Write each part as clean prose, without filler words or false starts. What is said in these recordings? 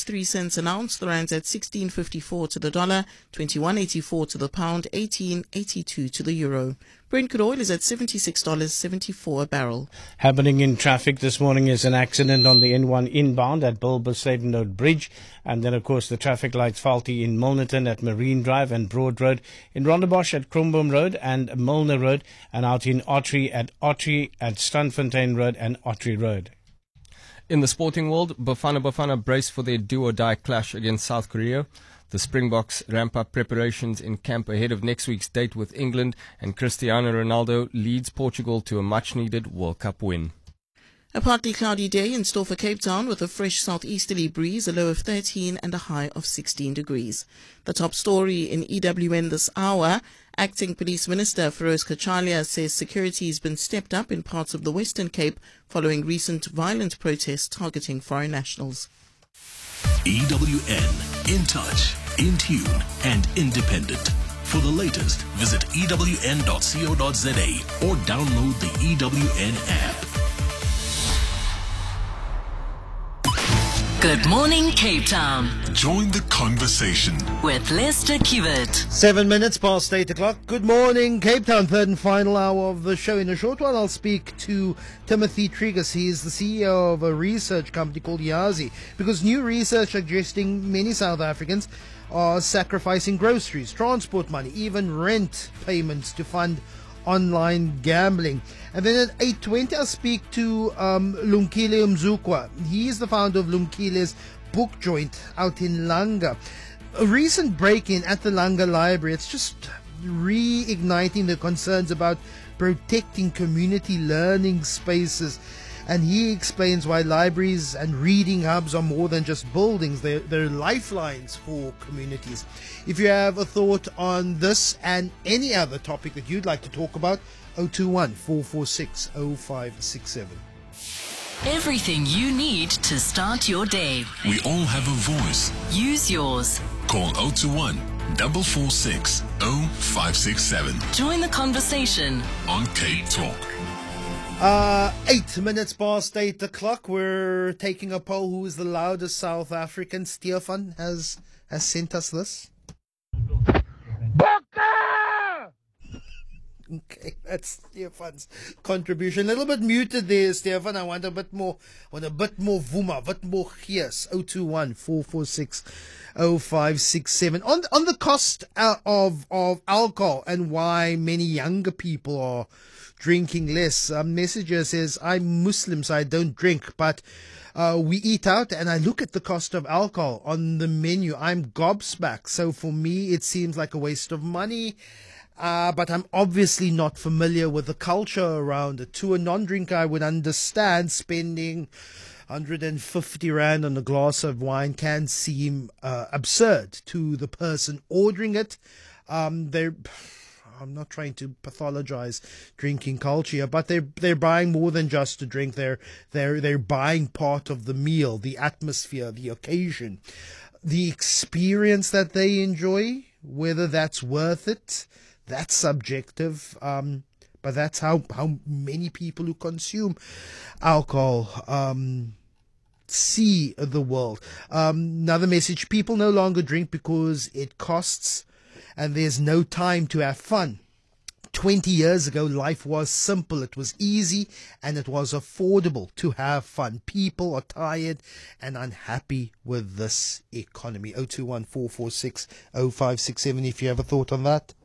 3 cents an ounce. The rand's at 16.54 to the dollar, 21.84 to the pound, 18.82 to the euro. Brent crude oil is at $76.74 a barrel. Happening in traffic this morning is an accident on the N1 inbound at Bilbo-Sadenode Bridge. And then, of course, the traffic lights faulty in Milnerton at Marine Drive and Broad Road, in Rondebosch at Kromboom Road and Milner Road, and out in Ottery at Strandfontein Road and Ottery Road. In the sporting world, Bafana brace for their do-or-die clash against South Korea. The Springboks ramp up preparations in camp ahead of next week's date with England, and Cristiano Ronaldo leads Portugal to a much-needed World Cup win. A partly cloudy day in store for Cape Town with a fresh southeasterly breeze, a low of 13 and a high of 16 degrees. The top story in EWN this hour, Acting Police Minister Feroz Kachalia says security has been stepped up in parts of the Western Cape following recent violent protests targeting foreign nationals. EWN, in touch, in tune and independent. For the latest, visit ewn.co.za or download the EWN app. Good morning, Cape Town. Join the conversation With Lester Kiewit. 7 minutes past 8 o'clock. Good morning, Cape Town. Third and final hour of the show. In a short while, I'll speak to Timothy Trigus. He is the CEO of a research company called Yazi, because new research suggesting many South Africans are sacrificing groceries, transport money, even rent payments to fund online gambling. And then at 8:20 I'll speak to Lumkile Mzukwa. He is the founder of Lumkile's Book Joint out in Langa. A recent break-in at the Langa Library, it's just reigniting the concerns about protecting community learning spaces. And he explains why libraries and reading hubs are more than just buildings. They're lifelines for communities. If you have a thought on this and any other topic that you'd like to talk about, 021-446-0567. Everything you need to start your day. We all have a voice. Use yours. Call 021-446-0567 Join the conversation on K Talk. 8 minutes past 8 o'clock. We're taking a poll. Who is the loudest South African? Stefan has sent us this. Okay, that's Stefan's contribution. A little bit muted there, Stefan. I want a bit more vuma, a bit more gees. 021-446-0567. On the cost of alcohol and why many younger people are drinking less. A messenger says, I'm Muslim, so I don't drink, but we eat out and I look at the cost of alcohol on the menu. I'm gobsmacked. So for me, it seems like a waste of money. But I'm obviously not familiar with the culture around it. To a non-drinker, I would understand spending 150 Rand on a glass of wine can seem absurd to the person ordering it. I'm not trying to pathologize drinking culture, but they're buying more than just a drink. They're buying part of the meal, the atmosphere, the occasion, the experience that they enjoy. Whether that's worth it, that's subjective. But that's how many people who consume alcohol see the world. Another message: people no longer drink because it costs and there's no time to have fun. 20 years ago, life was simple, it was easy, and it was affordable to have fun. People are tired and unhappy with this economy. 021-446-0567 if you have a thought on that.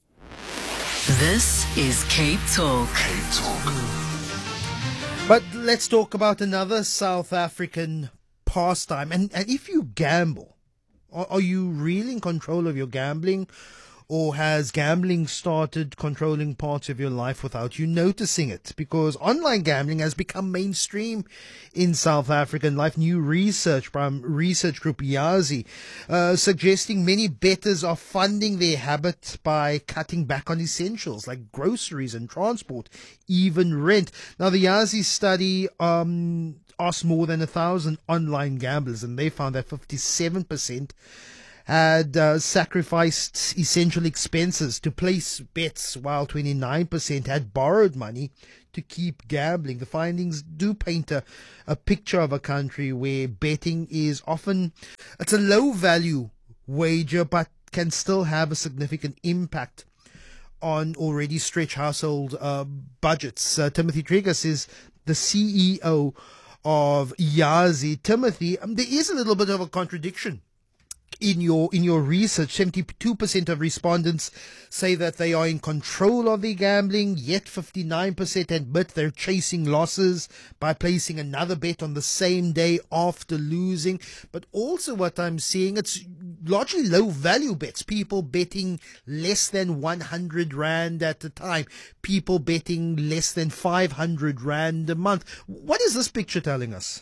This is Cape Talk. K Talk. But let's talk about another South African pastime. And if you gamble, are you really in control of your gambling, or has gambling started controlling parts of your life without you noticing it? Because online gambling has become mainstream in South African life. New research from research group Yazi suggesting many bettors are funding their habit by cutting back on essentials like groceries and transport, even rent. Now, the Yazi study asked more than 1,000 online gamblers, and they found that 57% had sacrificed essential expenses to place bets, while 29% had borrowed money to keep gambling. The findings do paint a picture of a country where betting is often, it's a low value wager, but can still have a significant impact on already stretched household budgets. Timothy Tregas is the CEO of Yazi. Timothy, there is a little bit of a contradiction in your research. 72% of respondents say that they are in control of their gambling, yet 59% admit they're chasing losses by placing another bet on the same day after losing. But also what I'm seeing, it's largely low value bets, people betting less than 100 Rand at a time, people betting less than 500 Rand a month. What is this picture telling us?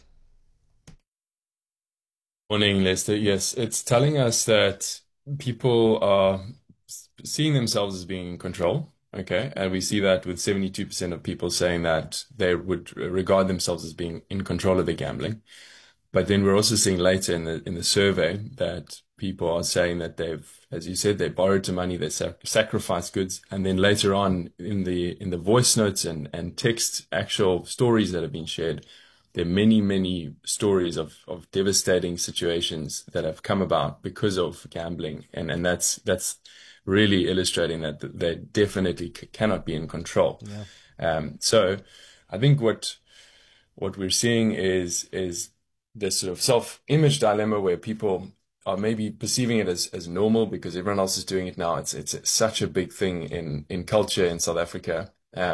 Morning, Lester. Yes, it's telling us that people are seeing themselves as being in control. Okay, and we see that with 72% of people saying that they would regard themselves as being in control of their gambling. But then we're also seeing later in the survey that people are saying that they've, as you said, they borrowed some money, they sacrificed goods, and then later on in the voice notes and text actual stories that have been shared, there are many, many stories of devastating situations that have come about because of gambling. And that's really illustrating that they definitely cannot be in control. Yeah. So I think what we're seeing is this sort of self-image dilemma where people are maybe perceiving it as normal because everyone else is doing it now. It's such a big thing in culture in South Africa.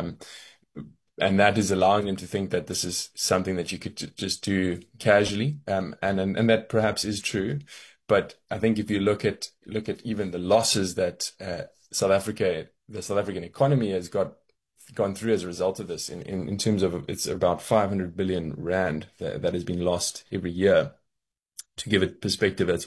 And that is allowing them to think that this is something that you could just do casually, and that perhaps is true. But I think if you look at even the losses that the South African economy has gone through as a result of this, in terms of it's about 500 billion Rand that has been lost every year. To give it perspective, that's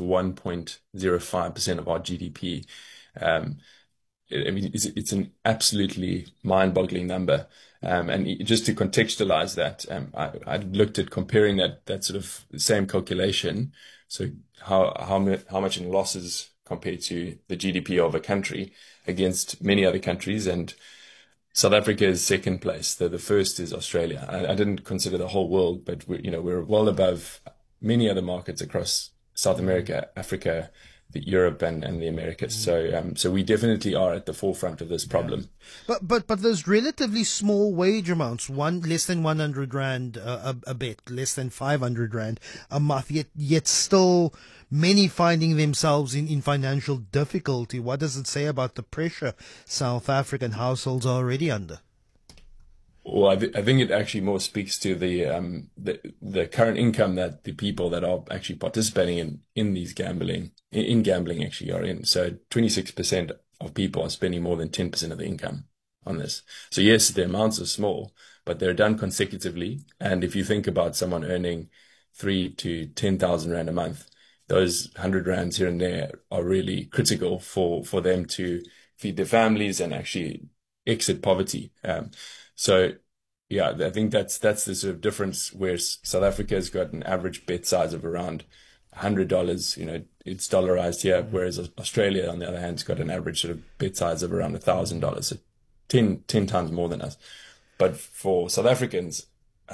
1.05% of our GDP. I mean, it's an absolutely mind-boggling number. And just to contextualize that, I looked at comparing that sort of same calculation. So how much in losses compared to the GDP of a country against many other countries, and South Africa is second place. The first is Australia. I didn't consider the whole world, but we're well above many other markets across South America, Africa, Europe and the Americas. So we definitely are at the forefront of this problem. Yeah. But those relatively small wage amounts, less than 100 Rand a bet, less than 500 Rand a month, yet still many finding themselves in financial difficulty. What does it say about the pressure South African households are already under? Well, I think it actually more speaks to the current income that the people that are actually participating in these gambling actually are in. So 26% of people are spending more than 10% of the income on this. So yes, the amounts are small, but they're done consecutively. And if you think about someone earning 3,000 to 10,000 Rand a month, those 100 Rands here and there are really critical for them to feed their families and actually exit poverty. So yeah, I think that's the sort of difference where South Africa has got an average bet size of around $100. It's dollarized here, whereas Australia, on the other hand, has got an average sort of bet size of around $1,000, so 10 times more than us. But for South Africans,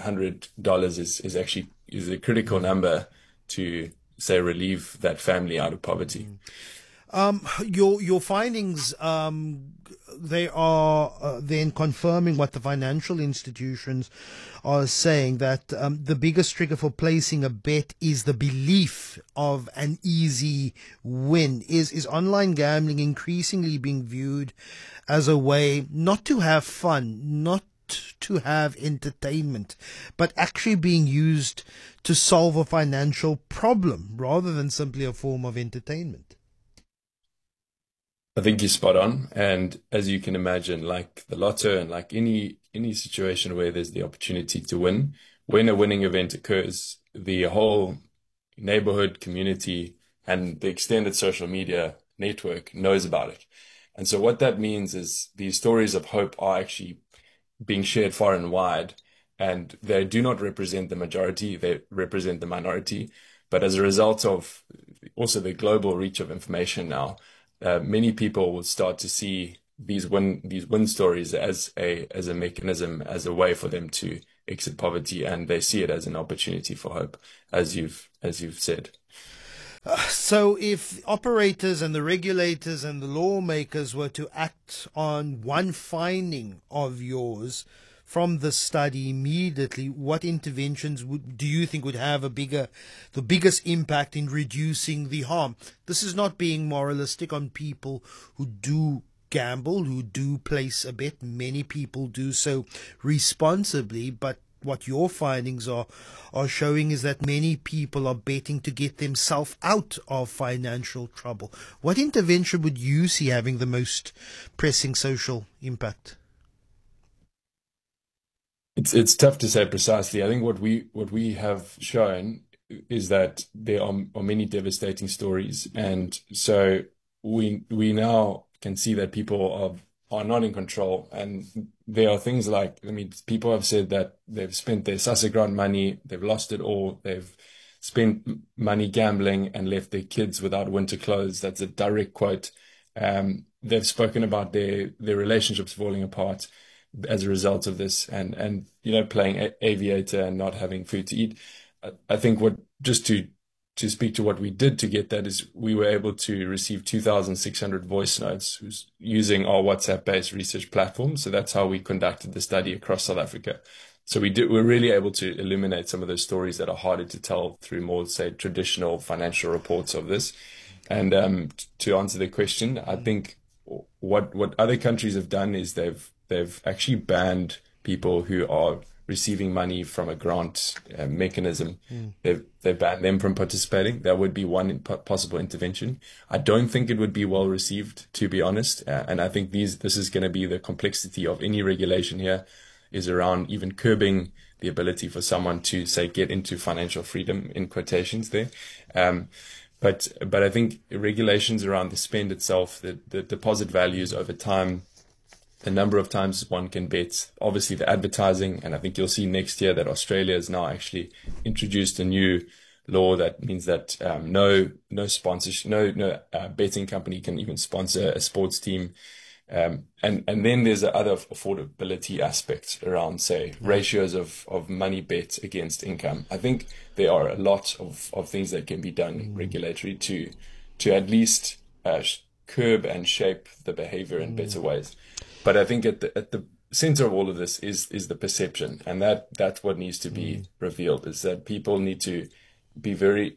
$100 is actually a critical number to say relieve that family out of poverty. Your findings, they are then confirming what the financial institutions are saying, that the biggest trigger for placing a bet is the belief of an easy win. Is online gambling increasingly being viewed as a way not to have fun, not to have entertainment, but actually being used to solve a financial problem rather than simply a form of entertainment? I think you're spot on. And as you can imagine, like the lotto and like any situation where there's the opportunity to win, when a winning event occurs, the whole neighborhood, community, and the extended social media network knows about it. And so what that means is these stories of hope are actually being shared far and wide, and they do not represent the majority, they represent the minority. But as a result of also the global reach of information now, many people will start to see these win stories as a mechanism, as a way for them to exit poverty, and they see it as an opportunity for hope, as you've said. So if operators and the regulators and the lawmakers were to act on one finding of yours from the study immediately, what interventions do you think would have the biggest impact in reducing the harm? This is not being moralistic on people who do gamble, who do place a bet. Many people do so responsibly, but what your findings are showing is that many people are betting to get themselves out of financial trouble. What intervention would you see having the most pressing social impact? It's tough to say precisely. I think what we have shown is that there are many devastating stories, and so we now can see that people are not in control, and there are things like, people have said that they've spent their SASSA grant money, they've lost it all, they've spent money gambling and left their kids without winter clothes. That's a direct quote. They've spoken about their relationships falling apart as a result of this, and playing aviator and not having food to eat. I think to speak to what we did to get that is we were able to receive 2,600 voice notes using our WhatsApp-based research platform. So that's how we conducted the study across South Africa. So we're really able to illuminate some of those stories that are harder to tell through more, say, traditional financial reports of this. And to answer the question, I think what other countries have done is they've actually banned people who are receiving money from a grant mechanism. They've banned them from participating. That would be one possible intervention. I don't think it would be well received, to be honest. And I think this is going to be the complexity of any regulation here, is around even curbing the ability for someone to, say, get into financial freedom, in quotations there. But I think regulations around the spend itself, the deposit values over time, the number of times one can bet, obviously the advertising, and I think you'll see next year that Australia has now actually introduced a new law that means that no sponsorship, no betting company can even sponsor a sports team. And then there's the other affordability aspects around, say, ratios of money bet against income. I think there are a lot of things that can be done regulatory to at least curb and shape the behavior in better ways. But I think at the center of all of this is the perception, and that's what needs to be revealed, is that people need to be very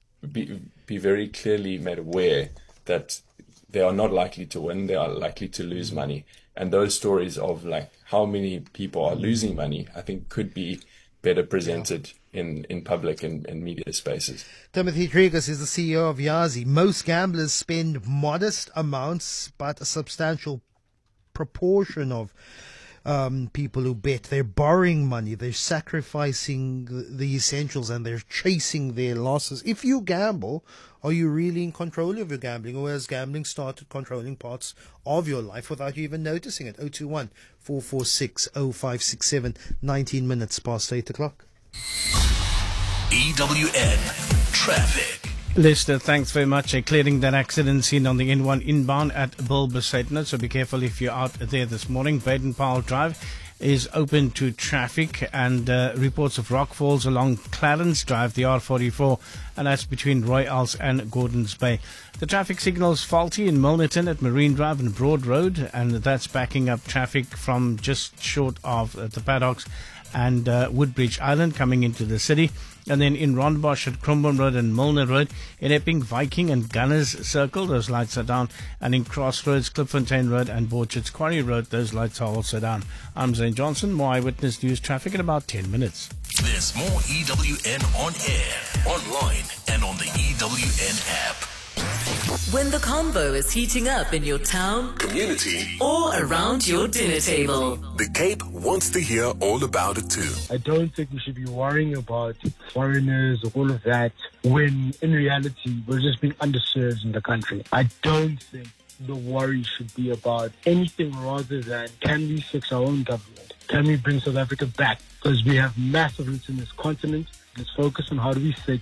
clearly made aware that they are not likely to win, they are likely to lose money. And those stories of like how many people are losing money, I think could be better presented in public and media spaces. Timothy Tregus is the CEO of Yazi. Most gamblers spend modest amounts, but a substantial proportion of people who bet, they're borrowing money, they're sacrificing the essentials, and they're chasing their losses. If you gamble, are you really in control of your gambling, or has gambling started controlling parts of your life without you even noticing it? 021 446 0567, 19 minutes past 8 o'clock. EWN Traffic. Lester, thanks very much. Clearing that accident scene on the N1 inbound at Bilbasatna, so be careful if you're out there this morning. Baden-Powell Drive is open to traffic, and reports of rock falls along Clarence Drive, the R44, and that's between Royals and Gordons Bay. The traffic signal's faulty in Milnerton at Marine Drive and Broad Road, and that's backing up traffic from just short of the paddocks and Woodbridge Island coming into the city. And then in Rondebosch at Crombourne Road and Milner Road, in Epping, Viking and Gunners Circle, those lights are down. And in Crossroads, Klipfontein Road and Borchards Quarry Road, those lights are also down. I'm Zane Johnson, more Eyewitness News traffic in about 10 minutes. There's more EWN on air, online, and on the EWN app. When the combo is heating up in your town, Community, or around your dinner table, the Cape wants to hear all about it too. I don't think we should be worrying about foreigners or all of that, when in reality we're just being underserved in the country. I don't think the worry should be about anything rather than, can we fix our own government? Can we bring South Africa back? Because we have massive roots in this continent. Let's focus on how do we fix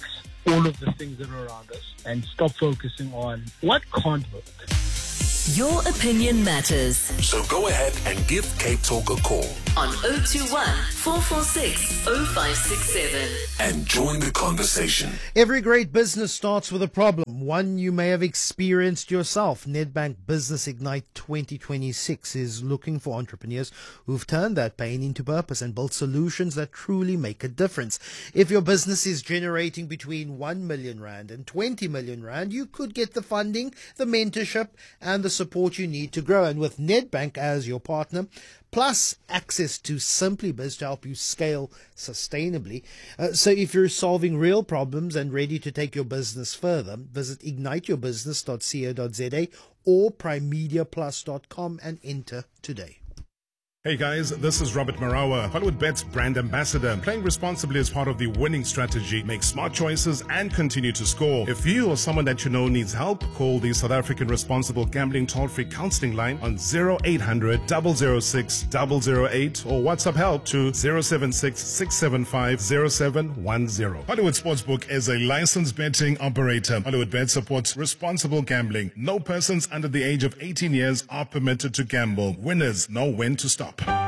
all of the things that are around us and stop focusing on what can't work. Your opinion matters. So go ahead and give Cape Talk a call On 021 446 0567. and join the conversation. Every great business starts with a problem, one you may have experienced yourself. Nedbank Business Ignite 2026 is looking for entrepreneurs who've turned that pain into purpose and built solutions that truly make a difference. If your business is generating between 1 million rand and 20 million rand, you could get the funding, the mentorship, and the support you need to grow. And with Nedbank as your partner, plus access to SimplyBiz to help you scale sustainably. So if you're solving real problems and ready to take your business further, visit igniteyourbusiness.co.za or primemediaplus.com and enter today. Hey guys, this is Robert Marawa, HollywoodBet's brand ambassador. Playing responsibly is part of the winning strategy. Make smart choices and continue to score. If you or someone that you know needs help, call the South African Responsible Gambling Toll-Free Counseling Line on 0800 006 008 or WhatsApp help to 076 675 0710. Hollywood Sportsbook is a licensed betting operator. HollywoodBet supports responsible gambling. No persons under the age of 18 years are permitted to gamble. Winners know when to stop.